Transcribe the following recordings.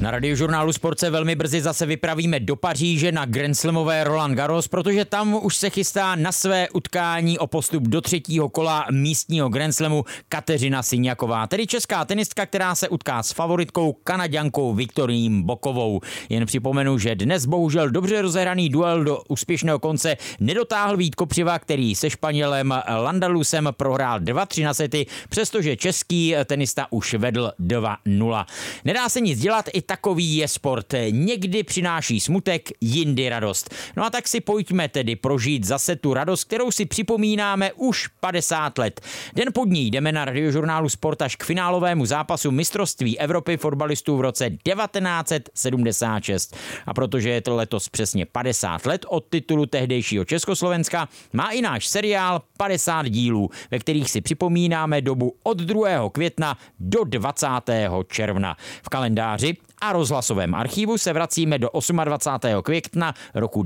Na Radiožurnálu Sport se velmi brzy zase vypravíme do Paříže na grandslamové Roland Garros, protože tam už se chystá na své utkání o postup do třetího kola místního grandslamu Kateřina Syňaková, tedy česká tenistka, která se utká s favoritkou Kanaďankou Viktorií Mbokovou. Jen připomenu, že dnes bohužel dobře rozehraný duel do úspěšného konce nedotáhl Vít Kopřiva, který se Španělem Landalusem prohrál 2-3 na sety, přestože český tenista už vedl 2-0. Nedá se nic dělat, i takový je sport. Někdy přináší smutek, jindy radost. No a tak si pojďme tedy prožít zase tu radost, kterou si připomínáme už 50 let. Den pod ní jdeme na Radiožurnálu Sport až k finálovému zápasu mistrovství Evropy fotbalistů v roce 1976. A protože je to letos přesně 50 let od titulu tehdejšího Československa, má i náš seriál 50 dílů, ve kterých si připomínáme dobu od 2. května do 20. června. V kalendáři a rozhlasovém archivu se vracíme do 28. května roku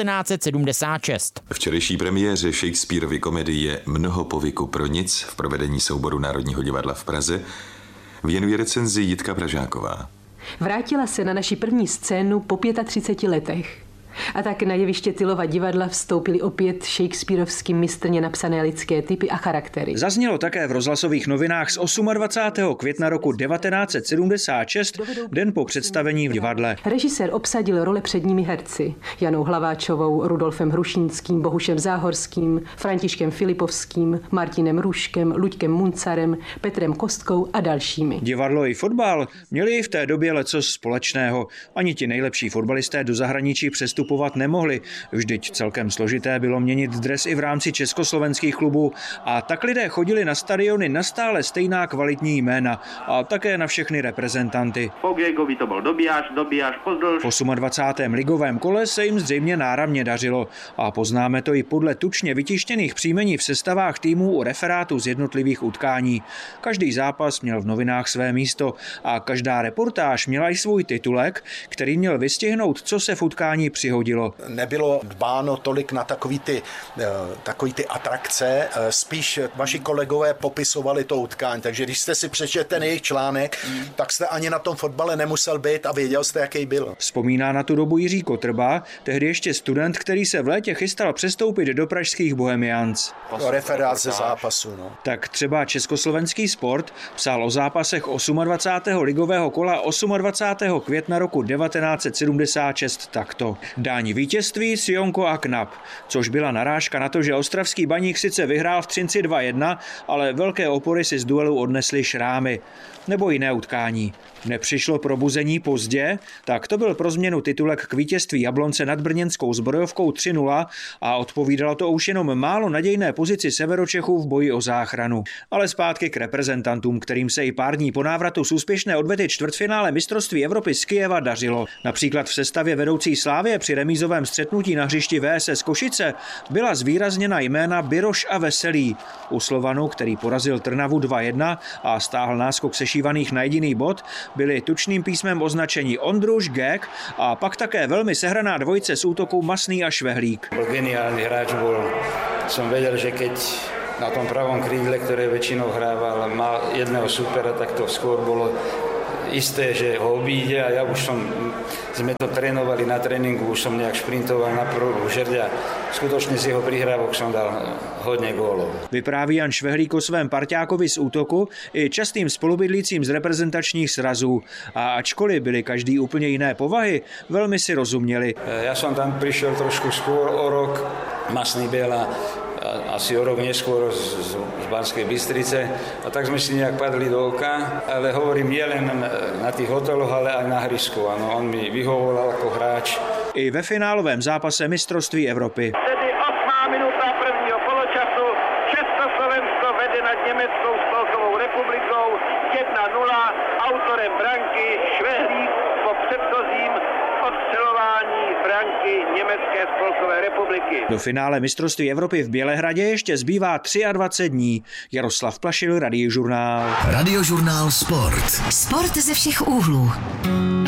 1976. Včerejší premiéře Shakespeareovy komedie Mnoho povyku pro nic v provedení souboru Národního divadla v Praze věnuje recenzi Jitka Pražáková. Vrátila se na naši první scénu po 35 letech. A tak na jeviště Tyllova divadla vstoupily opět shakespearovsky mistrně napsané lidské typy a charaktery. Zaznělo také v rozhlasových novinách z 28. května roku 1976, den po představení v divadle. Režisér obsadil role předními herci. Janou Hlaváčovou, Rudolfem Hrušínským, Bohušem Záhorským, Františkem Filipovským, Martinem Růžkem, Luďkem Muncarem, Petrem Kostkou a dalšími. Divadlo i fotbal měli v té době lecos společného. Ani ti nejlepší fotbalisté do zahraničí přestupovat nemohli. Vždyť celkem složité bylo měnit dres i v rámci československých klubů a tak lidé chodili na stadiony na stále stejná kvalitní jména a také na všechny reprezentanty. Po Gregovi to byl Dobijáš, Pozdolž. V 28. ligovém kole se jim zřejmě náramně dařilo a poznáme to i podle tučně vytištěných příjmení v sestavách týmů u referátů z jednotlivých utkání. Každý zápas měl v novinách své místo a každá reportáž měla i svůj titulek, který měl vystihnout, co se v utkání přihodilo. Nebylo dbáno tolik na takový ty atrakce, spíš vaši kolegové popisovali to utkání, takže když jste si přečetl ten jejich článek, tak jste ani na tom fotbale nemusel být a věděl jste, jaký byl. Vzpomíná na tu dobu Jiří Kotrba, tehdy ještě student, který se v létě chystal přestoupit do pražských Bohemians. Referát ze zápasu. No. Tak třeba československý Sport psal o zápasech 28. ligového kola 28. května roku 1976 takto. Dáň vítězství Sionko a Knap, což byla narážka na to, že ostravský Baník sice vyhrál v Třinci 2-1, ale velké opory si z duelu odnesly Šrámy. Nebo jiné utkání. Nepřišlo probuzení pozdě? Tak to byl pro změnu titulek k vítězství Jablonce nad brněnskou Zbrojovkou 3-0 a odpovídalo to už jenom málo nadějné pozici Severočechů v boji o záchranu. Ale zpátky k reprezentantům, kterým se i pár dní po návratu z úspěšné odvety čtvrtfinále mistrovství Evropy z Kyjeva dařilo. Například v sestavě vedoucí Slávie při remízovém střetnutí na hřišti VSS Košice byla zvýrazněna jména Biroš a Veselý. U Slovanu, který porazil Trnavu 2-1 a stáhl náskok sešívaných na jediný bod, byli tučným písmem označení Ondruš, Gek a pak také velmi sehraná dvojice z útoku Masný a Švehlík. Bol geniálny hráč, som vedel, že keď na tom pravom krídle, ktoré väčšinou hrával, mal jedného supera, tak to skôr bolo isté, že ho obíde a sme to trénovali na tréninku, už som nejak šprintoval na prvú žerď a skutočne z jeho prihrávok som dal hodně gólov. Vypráví Jan Švehlík o svém parťákovi z útoku i častým spolubydlícím z reprezentačních srazů. A ačkoliv byli každý úplně jiné povahy, velmi si rozuměli. Ja som tam prišiel trošku skôr o rok, Masný Béla asi o rok neskôr z Banskej Bystrice a tak sme si nejak padli do oka, ale hovorím nielen na tých hoteloch, ale aj na hrisku. Ano, on mi vyhovoval ako hráč. I ve finálovém zápase mistrovství Evropy. Tedy 8. minuta prvního poločasu. Československo vede nad Německou spolkovou republikou 1-0. Autorem branky Švehlík po předchozím odstřelování branky Německé spolkové republiky. Do finále mistrovství Evropy v Bělehradě ještě zbývá 23 dní. Jaroslav Plašil, Radiožurnál. Radiožurnál Sport. Sport ze všech úhlů.